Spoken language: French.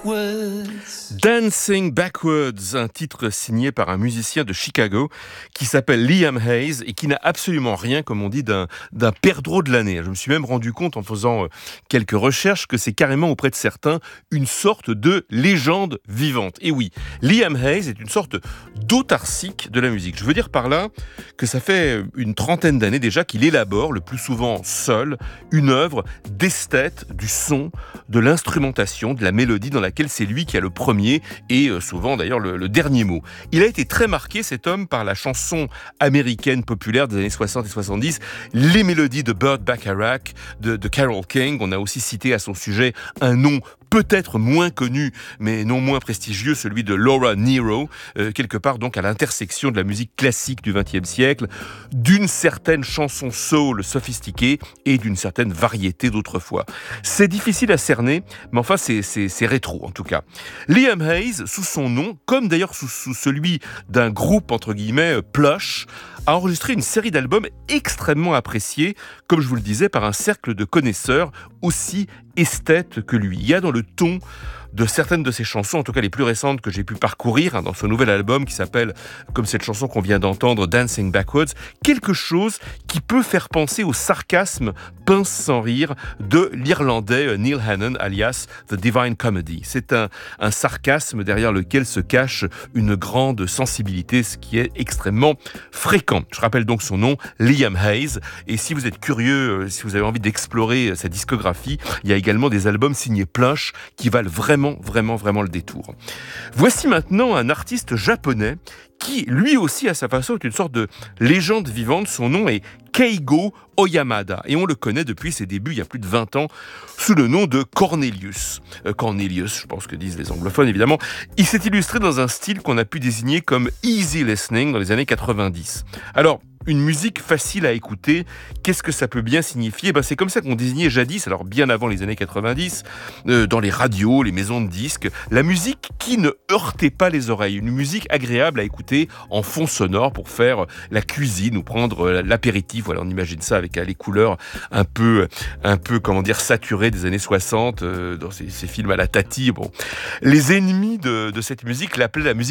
Dancing Backwards, un titre signé par un musicien de Chicago qui s'appelle Liam Hayes et qui n'a absolument rien, comme on dit, d'un perdreau de l'année. Je me suis même rendu compte en faisant quelques recherches que c'est carrément auprès de certains une sorte de légende vivante. Et oui, Liam Hayes est une sorte d'autarcique de la musique. Je veux dire par là que ça fait une trentaine d'années déjà qu'il élabore, le plus souvent seul, une œuvre d'esthète du son, de l'instrumentation, de la mélodie dans laquelle c'est lui qui a le premier et souvent d'ailleurs le dernier mot. Il a été très marqué, cet homme, par la chanson américaine populaire des années 60 et 70, les mélodies de Burt Bacharach, de Carole King. On a aussi cité à son sujet un nom peut-être moins connu, mais non moins prestigieux, celui de Laura Nyro, quelque part donc à l'intersection de la musique classique du XXe siècle, d'une certaine chanson soul sophistiquée et d'une certaine variété d'autrefois. C'est difficile à cerner, mais enfin c'est rétro en tout cas. Liam Hayes, sous son nom, comme d'ailleurs sous celui d'un groupe entre guillemets Plush, a enregistré une série d'albums extrêmement appréciés, comme je vous le disais, par un cercle de connaisseurs aussi esthètes que lui. Il y a dans le ton de certaines de ses chansons, en tout cas les plus récentes que j'ai pu parcourir, dans ce nouvel album qui s'appelle, comme cette chanson qu'on vient d'entendre, Dancing Backwards, quelque chose qui peut faire penser au sarcasme pince sans rire de l'Irlandais Neil Hannon, alias The Divine Comedy. C'est un sarcasme derrière lequel se cache une grande sensibilité, ce qui est extrêmement fréquent. Je rappelle donc son nom, Liam Hayes, et si vous êtes curieux, si vous avez envie d'explorer sa discographie, il y a également des albums signés Plush qui valent vraiment le détour. Voici maintenant un artiste japonais qui, lui aussi, à sa façon, est une sorte de légende vivante. Son nom est Keigo Oyamada, et on le connaît depuis ses débuts, il y a plus de 20 ans, sous le nom de Cornelius. Cornelius, je pense que disent les anglophones, évidemment. Il s'est illustré dans un style qu'on a pu désigner comme easy listening dans les années 90. Alors, une musique facile à écouter, qu'est-ce que ça peut bien signifier ? C'est comme ça qu'on désignait jadis, alors bien avant les années 90, dans les radios, les maisons de disques, la musique qui ne heurtait pas les oreilles, une musique agréable à écouter en fond sonore pour faire la cuisine ou prendre l'apéritif. Voilà, on imagine ça avec les couleurs un peu saturées des années 60, dans ces films à la Tati. Bon. Les ennemis de cette musique l'appelaient la musique